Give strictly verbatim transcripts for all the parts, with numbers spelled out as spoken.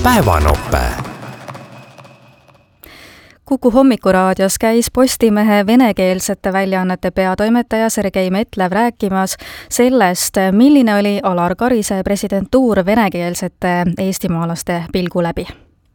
päevanope. Kuku hommikuraadios käis Postimehe venekeelsete väljaannete peatoimetaja Sergei Metlev rääkimas sellest, milline oli Alar Karise presidentuur venekeelsete eestimaalaste pilgu läbi.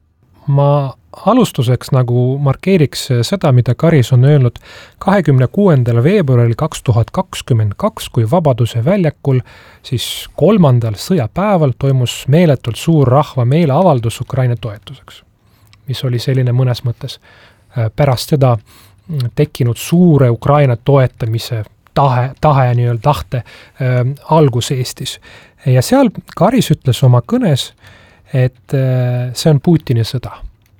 Ma alustuseks nagu markeeriks seda, mida Karis on öelnud kahekümne kuuendal veebruaril kaks tuhat kakskümmend kaks, kui Vabaduse väljakul siis kolmandal sõjapäeval toimus meeletult suur rahva meeleavaldus Ukraina toetuseks, mis oli selline mõnes mõttes pärast seda tekkinud suure Ukraina toetamise tahe, tahe nii-öelda tahte äh, algus Eestis. Ja seal Karis ütles oma kõnes, et äh, see on Putini sõda.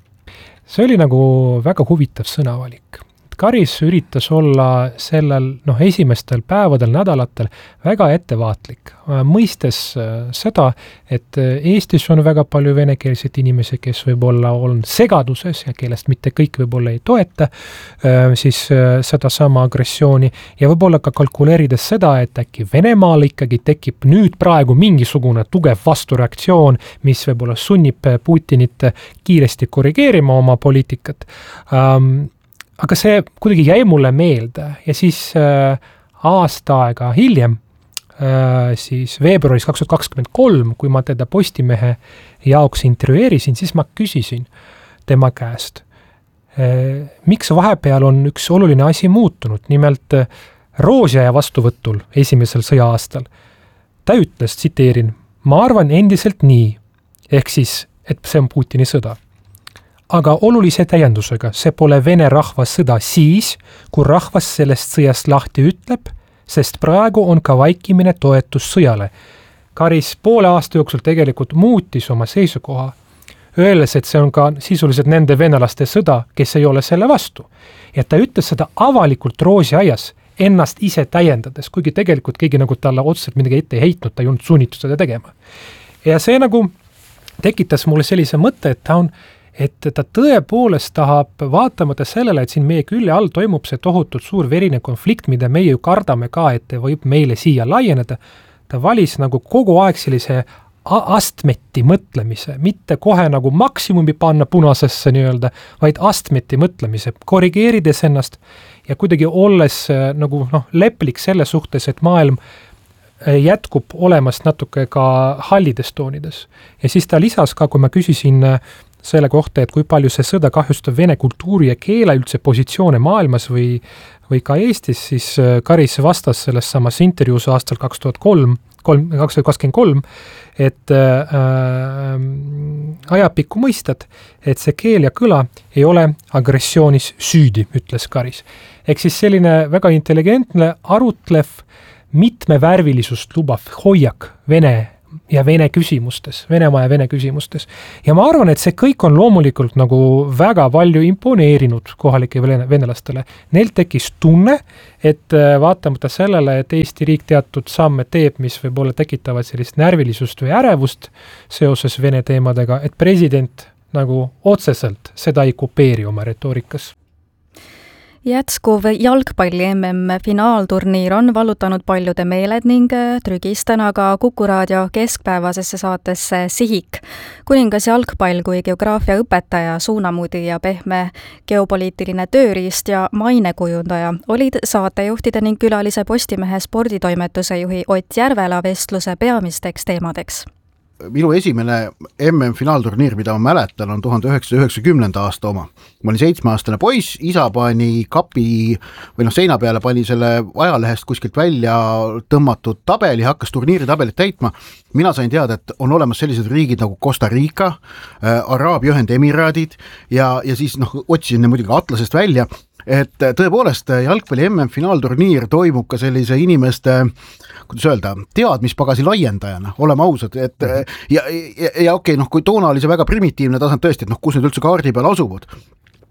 See oli nagu väga huvitav sõnavalik. Karis üritas olla sellel noh, esimestel päevadel, nädalatel väga ettevaatlik, mõistes seda, et Eestis on väga palju venekeelseid inimesi, kes võib-olla on segaduses ja kellest mitte kõik võib-olla ei toeta siis seda sama agressiooni ja võib-olla ka kalkuleerides seda, et äkki Venemaal ikkagi tekib nüüd praegu mingisugune tugev vastureaktsioon, mis võib-olla sunnib Putinit kiiresti korrigeerima oma poliitikat. Um, Aga see kuidagi jäi mulle meelde ja siis äh, aasta aega hiljem, äh, siis veebruaris kaks tuhat kakskümmend kolm, kui ma teda Postimehe jaoks intervjueerisin, siis ma küsisin tema käest, äh, miks vahepeal on üks oluline asi muutunud, nimelt äh, Roosjaja vastuvõtul esimesel sõja-aastal. Ta ütles, tsiteerin, ma arvan endiselt nii, ehk siis, et see on Putini sõda. Aga olulise täiendusega, see pole vene rahva sõda siis, kui rahvas sellest sõjast lahti ütleb, sest praegu on ka vaikimine toetus sõjale. Karis poole aasta jooksul tegelikult muutis oma seisukoha, öeldes, et see on ka sisuliselt nende venelaste sõda, kes ei ole selle vastu. Ja ta ütles seda avalikult Roosjaias, ennast ise täiendades, kuigi tegelikult keegi nagu talle otseselt midagi ette ei heitnud, ta ei olnud sunnitud seda tegema. Ja see nagu tekitas mulle sellise mõtte, et ta on et ta tõepoolest tahab vaatamata sellele, et siin meie külje all toimub see tohutult suur verine konflikt, mida meie ju kardame ka, et võib meile siia laieneda, ta valis nagu kogu aeg sellise astmeti mõtlemise, mitte kohe nagu maksimumi panna punasesse nii-öelda, vaid astmeti mõtlemise, korrigeerides ennast ja kuidagi olles nagu noh, leplik selle suhtes, et maailm jätkub olemas natuke ka hallides toonides. Ja siis ta lisas ka, kui ma küsisin selle kohta, et kui palju see sõda kahjustab vene kultuuri ja keele üldse positsioone maailmas või, või ka Eestis, siis Karis vastas selles samas intervjuus aastal kaks tuhat kolm, kaks tuhat kakskümmend kolm, et äh, ajapikku mõistad, et see keel ja kõla ei ole agressioonis süüdi, ütles Karis. Ehk siis selline väga intelligentne, arutlev, mitmevärvilisust lubav hoiak vene ja vene küsimustes, Venemaa ja vene küsimustes. Ja ma arvan, et see kõik on loomulikult nagu väga palju imponeerinud kohalike venelastele. Neil tekkis tunne, et vaatamata sellele, et Eesti riik teatud samme teeb, mis võib-olla tekitavad sellist närvilisust või ärevust seoses vene teemadega, et president nagu otseselt seda ei kopeeri oma retoorikas. Jätskuv jalgpalli M M finaalturniir on vallutanud paljude meeled ning trügis täna ka Kuku raadio keskpäevasesse saatesse Sihik. Kuningas jalgpall kui geograafia õpetaja, suunamuudi ja pehme geopoliitiline tööriist ja mainekujundaja olid saatejuhtide ning külalise Postimehe sporditoimetuse juhi Ott Järvela vestluse peamisteks teemadeks. Minu esimene M M finaalturniir, mida ma mäletan, on tuhande üheksasaja üheksakümnenda aasta oma. Ma olin seitsmeaastane poiss, isa pani kapi või noh, seina peale pani selle ajalehest kuskilt välja tõmmatud tabeli, hakkas turniiri tabelit täitma. Mina sain teada, et on olemas sellised riigid nagu Costa Rica, äh, Araabia Ühendemiraadid ja, ja siis noh, otsisin ne muidugi atlasest välja, et tõepoolest jalgpalli M M finaalturniir toimub ka sellise inimeste, kuidas öelda, teadmispagasi laiendajana, oleme ausad, et ja, ja, ja okei, noh, kui toona oli see väga primitiivne tasand tõesti, et noh, kus need üldse kaardi peal asuvad,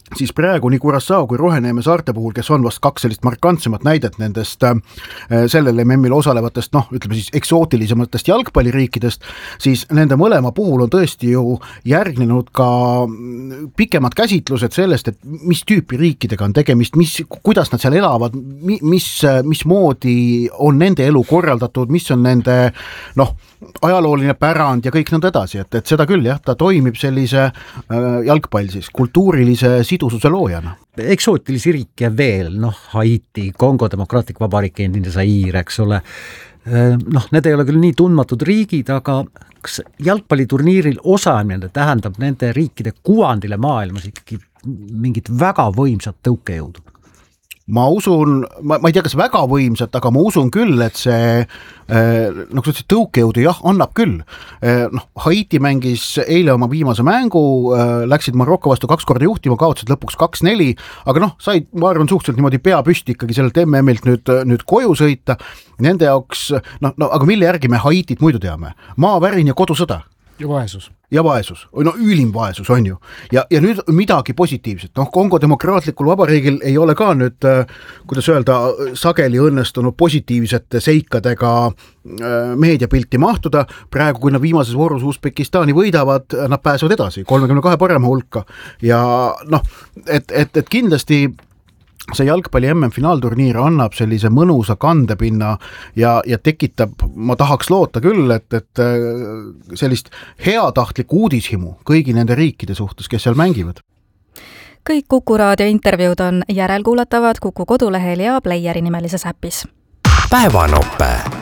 siis praegu nii Curaçao kui Roheneeme saarte puhul, kes on vast kaks sellist markantsemat näidet nendest äh, sellel M M-il osalevatest, noh, ütleme siis eksootilisematest jalgpalliriikidest, siis nende mõlema puhul on tõesti ju järgnenud ka pikemad käsitlused sellest, et mis tüüpi riikidega on tegemist, mis, kuidas nad seal elavad, mis, mismoodi on nende elu korraldatud, mis on nende noh, ajalooline pärand ja kõik nõnda edasi, et, et seda küll jah, ta toimib sellise äh, jalgpall siis, kultuurilise sidususe loojana. Eksootilisi riike veel, noh, Haiti, Kongo Demokraatlik Vabariik, endine Zaire, eks ole, noh, need ei ole küll nii tundmatud riigid, aga kas jalgpalliturniiril osalemine tähendab nende riikide kuvandile maailmas ikkagi mingit väga võimsat tõukejõudu? Ma usun, ma, ma ei tea, kas väga võimsat, aga ma usun küll, et see noh, see tõukejõudu jah, annab küll. Noh, Haiti mängis eile oma viimase mängu, läksid Marokko vastu kaks korda juhtima, kaotasid lõpuks kaks neli, aga noh, said, ma arvan, suhteliselt niimoodi pea püsti ikkagi sellelt M M-ilt nüüd, nüüd koju sõita. Nende jaoks, noh, no, aga mille järgi me Haitit muidu teame? Maavärin ja kodusõda. Ja vaesus. Ja vaesus, no ülim vaesus on ju. Ja, ja nüüd midagi positiivset, noh, Kongo Demokraatlikul Vabariigil ei ole ka nüüd, kuidas öelda, sageli õnnestunud positiivsete seikadega meediapilti mahtuda. Praegu, kui nad viimases voorus Usbekistani võidavad, nad pääsevad edasi kolmekümne kahe parema hulka. Ja noh, et, et, et kindlasti see jalgpalli M M-finaalturniir annab sellise mõnusa kandepinna ja, ja tekitab, ma tahaks loota küll, et, et sellist heatahtlik uudishimu kõigi nende riikide suhtes, kes seal mängivad. Kõik Kuku raadio intervjuud on järelkuulatavad Kuku kodulehel ja Playeri nimelises äpis. Päevanope.